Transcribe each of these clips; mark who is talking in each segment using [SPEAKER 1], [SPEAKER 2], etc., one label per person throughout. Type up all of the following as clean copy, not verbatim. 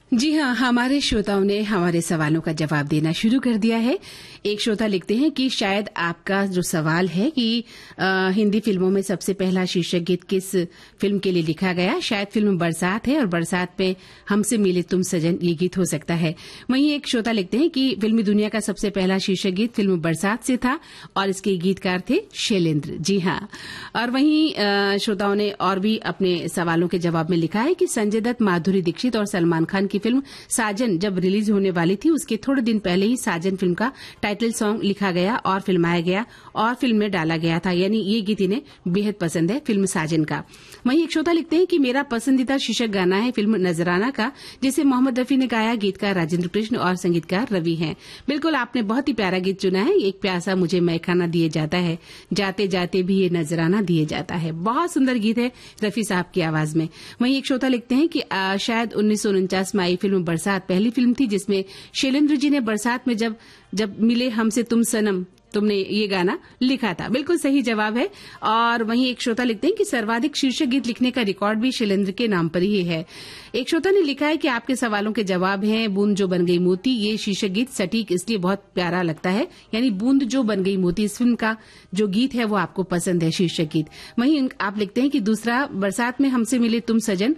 [SPEAKER 1] जी हाँ, हमारे श्रोताओं ने हमारे सवालों का जवाब देना शुरू कर दिया है। एक श्रोता लिखते हैं कि शायद आपका जो सवाल है कि हिंदी फिल्मों में सबसे पहला शीर्षक गीत किस फिल्म के लिए लिखा गया, शायद फिल्म बरसात है और बरसात में हमसे मिले तुम सजन ये गीत हो सकता है। वहीं एक श्रोता लिखते हैं कि फिल्मी दुनिया का सबसे पहला शीर्षक गीत फिल्म बरसात से था और इसके गीतकार थे शैलेंद्र। जी हाँ, और वहीं श्रोताओं ने और भी अपने सवालों के जवाब में लिखा है कि संजय दत्त, माधुरी दीक्षित और सलमान खान की फिल्म साजन जब रिलीज होने वाली थी उसके थोड़े दिन पहले ही साजन फिल्म का टाइटल सॉन्ग लिखा गया और फिल्माया गया और फिल्म में डाला गया था, यानी ये गीत इन्हें बेहद पसंद है फिल्म साजन का। वहीं एक श्रोता लिखते हैं कि मेरा पसंदीदा शीर्षक गाना है फिल्म नजराना का, जिसे मोहम्मद रफी ने गाया, गीतकार राजेंद्र कृष्ण और संगीतकार रवि हैं। बिल्कुल आपने बहुत ही प्यारा गीत चुना है। एक प्यासा मुझे मैखाना दिए जाता है, जाते जाते भी ये नजराना दिए जाता है। बहुत सुंदर गीत है रफी साहब की आवाज में। वहीं एक श्रोता लिखते हैं कि शायद 1949 में आई फिल्म बरसात पहली फिल्म थी जिसमें शैलेंद्र जी ने बरसात में जब मिले हमसे तुम सनम तुमने ये गाना लिखा था। बिल्कुल सही जवाब है। और वहीं एक श्रोता लिखते हैं कि सर्वाधिक शीर्षक गीत लिखने का रिकॉर्ड भी शैलेंद्र के नाम पर ही है। एक श्रोता ने लिखा है कि आपके सवालों के जवाब हैं बूंद जो बन गई मोती। ये शीर्षक गीत सटीक इसलिए बहुत प्यारा लगता है, यानी बूंद जो बन गई मोती इस फिल्म का जो गीत है वो आपको पसंद है शीर्षक गीत। वहीं आप लिखते हैं कि दूसरा बरसात में हमसे मिले तुम सजन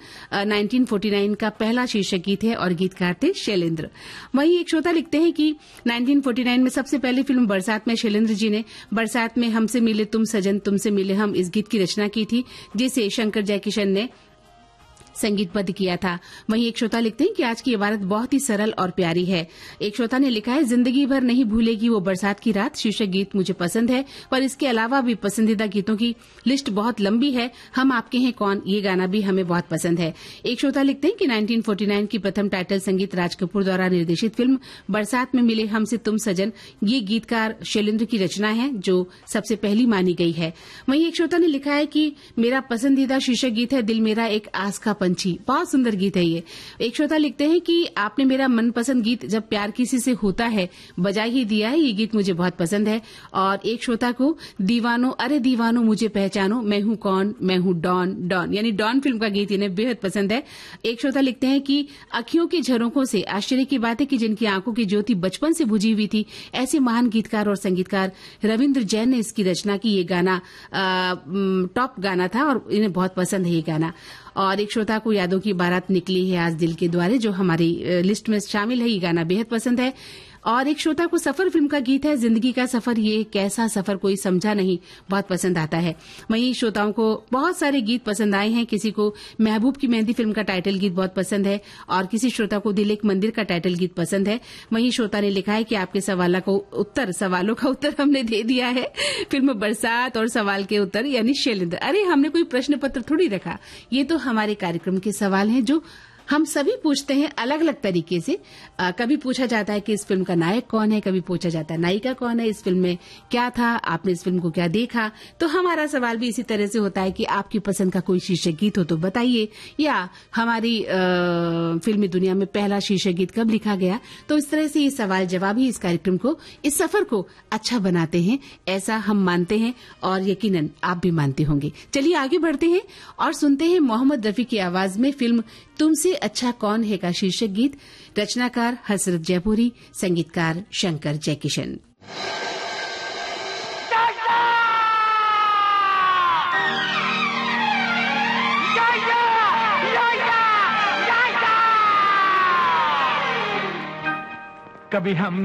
[SPEAKER 1] 1949 का पहला शीर्षक गीत है और गीतकार थे शैलेंद्र। वहीं एक श्रोता लिखते हैं कि 1949 में सबसे पहली फिल्म बरसात में शैलेंद्र जी ने बरसात में हमसे मिले तुम सजन तुमसे मिले हम इस गीत की रचना की थी, जिसे शंकर जयकिशन ने संगीतबद्ध किया था। वहीं एक श्रोता लिखते हैं कि आज की इबारत बहुत ही सरल और प्यारी है। एक श्रोता ने लिखा है जिंदगी भर नहीं भूलेगी वो बरसात की रात शीर्षक गीत मुझे पसंद है, पर इसके अलावा भी पसंदीदा गीतों की लिस्ट बहुत लंबी है। हम आपके हैं कौन ये गाना भी हमें बहुत पसंद है। एक श्रोता लिखते हैं कि 1949 की प्रथम टाइटल संगीत राज कपूर द्वारा निर्देशित फिल्म बरसात में मिले हमसे तुम सजन ये गीतकार शैलेंद्र की रचना है जो सबसे पहली मानी गई है। वहीं एक श्रोता ने लिखा है कि मेरा पसंदीदा शीर्षक गीत है दिल मेरा एक आस का पंछी। बहुत सुंदर गीत है ये। एक श्रोता लिखते हैं कि आपने मेरा मनपसंद गीत जब प्यार किसी से होता है बजा ही दिया है, ये गीत मुझे बहुत पसंद है। और एक श्रोता को दीवानो अरे दीवानो मुझे पहचानो मैं हूं कौन मैं हूं डॉन डॉन यानी डॉन फिल्म का गीत इन्हें बेहद पसंद है। एक श्रोता लिखते हैं कि अखियों की झरोकों से आश्चर्य की बात है कि जिनकी आंखों की ज्योति बचपन से बुझी हुई थी ऐसे महान गीतकार और संगीतकार रविंद्र जैन ने इसकी रचना की। ये गाना टॉप गाना था और इन्हें बहुत पसंद है ये गाना। और एक श्रोता को यादों की बारात निकली है आज दिल के द्वारे जो हमारी लिस्ट में शामिल है, ये गाना बेहद पसंद है। और एक श्रोता को सफर फिल्म का गीत है जिंदगी का सफर ये कैसा सफर कोई समझा नहीं बहुत पसंद आता है। वहीं श्रोताओं को बहुत सारे गीत पसंद आए हैं। किसी को महबूब की मेहंदी फिल्म का टाइटल गीत बहुत पसंद है और किसी श्रोता को दिल एक मंदिर का टाइटल गीत पसंद है। वहीं श्रोता ने लिखा है कि आपके सवालों का उत्तर हमने दे दिया है फिल्म बरसात और सवाल के उत्तर यानी शैलेंद्र। अरे हमने कोई प्रश्न पत्र थोड़ी रखा, ये तो हमारे कार्यक्रम के सवाल हैं जो हम सभी पूछते हैं अलग अलग तरीके से। कभी पूछा जाता है कि इस फिल्म का नायक कौन है, कभी पूछा जाता है नायिका कौन है, इस फिल्म में क्या था, आपने इस फिल्म को क्या देखा। तो हमारा सवाल भी इसी तरह से होता है कि आपकी पसंद का कोई शीर्षक गीत हो तो बताइए, या हमारी फिल्मी दुनिया में पहला शीर्षक गीत कब लिखा गया। तो इस तरह से ये सवाल जवाब ही इस कार्यक्रम को, इस सफर को अच्छा बनाते हैं, ऐसा हम मानते हैं और यकीनन आप भी मानते होंगे। चलिए आगे बढ़ते हैं और सुनते हैं मोहम्मद रफी की आवाज में फिल्म तुमसे अच्छा कौन है का शीर्षक गीत। रचनाकार हसरत जयपुरी, संगीतकार शंकर जयकिशन।
[SPEAKER 2] कभी हम